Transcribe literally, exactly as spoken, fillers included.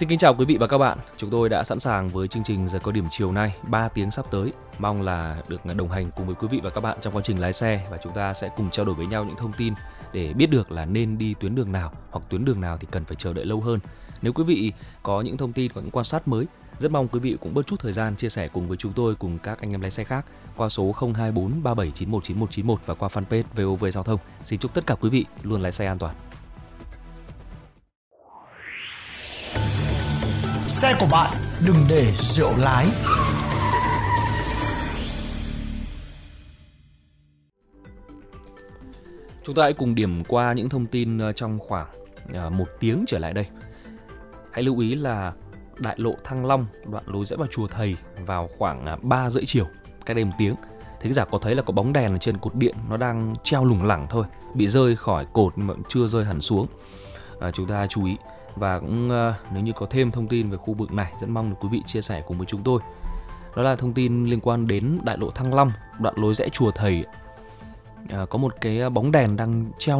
Xin kính chào quý vị và các bạn. Chúng tôi đã sẵn sàng với chương trình Giờ Cao Điểm chiều nay, ba tiếng sắp tới. Mong là được đồng hành cùng với quý vị và các bạn trong quá trình lái xe, và chúng ta sẽ cùng trao đổi với nhau những thông tin để biết được là nên đi tuyến đường nào, hoặc tuyến đường nào thì cần phải chờ đợi lâu hơn. Nếu quý vị có những thông tin, có những quan sát mới, rất mong quý vị cũng bớt chút thời gian chia sẻ cùng với chúng tôi, cùng các anh em lái xe khác qua số không hai bốn ba bảy chín một chín một chín một và qua fanpage vê o vê Giao thông. Xin chúc tất cả quý vị luôn lái xe an toàn. Xe của bạn đừng để rượu lái. Chúng ta hãy cùng điểm qua những thông tin trong khoảng một tiếng trở lại đây. Hãy lưu ý là đại lộ Thăng Long, đoạn lối rẽ vào chùa Thầy vào khoảng ba rưỡi chiều, cách đây một tiếng. Thính giả có thấy là có bóng đèn ở trên cột điện, nó đang treo lủng lẳng thôi, bị rơi khỏi cột nhưng mà chưa rơi hẳn xuống. À, chúng ta chú ý. Và cũng uh, nếu như có thêm thông tin về khu vực này, rất mong được quý vị chia sẻ cùng với chúng tôi. Đó là thông tin liên quan đến đại lộ Thăng Long, đoạn lối rẽ chùa Thầy. À, có một cái bóng đèn đang treo